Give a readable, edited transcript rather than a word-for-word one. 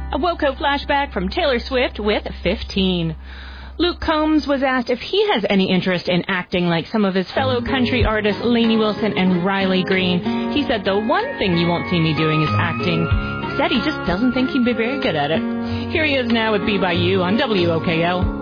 A WOCO flashback from Taylor Swift with 15. Luke Combs was asked if he has any interest in acting like some of his fellow country artists Lainey Wilson and Riley Green. He said, the one thing you won't see me doing is acting. He said he just doesn't think he'd be very good at it. Here he is now with Be By You on WOKL.